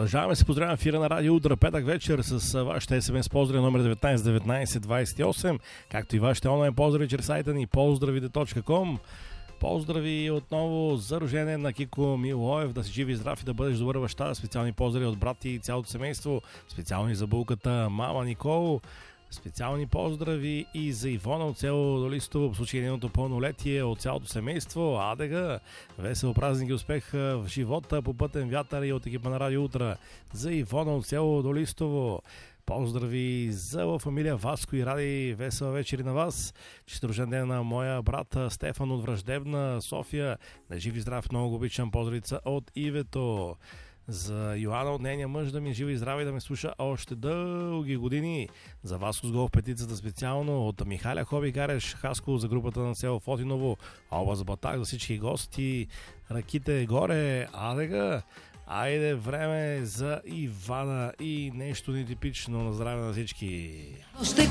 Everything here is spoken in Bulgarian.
Продължаваме се поздравяме в ефира на Радио Утро, петък вечер с вашите СМС поздрави номер 19 19 28, както и вашите онлайн поздрави чрез сайта ни pozdravide.com. Поздрави отново за рождение на Кико Милоев, да си жив и здрав и да бъдеш добър баща. Специални поздрави от брат и цялото семейство, специални за булката мама Никол. Специални поздрави и за Ивона от село Долистово, в случай нейното пълнолетие от цялото семейство. Адега, весел празник и успех в живота по пътен вятър и от екипа на Радио Утро. За Ивона от село Долистово. Поздрави за фамилия Васко и Ради, весела вечери на вас. Чист рожден ден на моя брат Стефан от Враждебна София. Да жив и здрав, много обичам. Поздравица от Ивето. За Йоанна от нейния мъж, да ми е жива и здраве и да ме слуша още дълги години. За Васко с гол в петицата специално от Михаля Хоби Гареш Хаско, за групата на село Фотиново, област Батак, за всички гости. Ръките горе, адега. Айде, време за Ивана и нещо нетипично. На здраве на всички.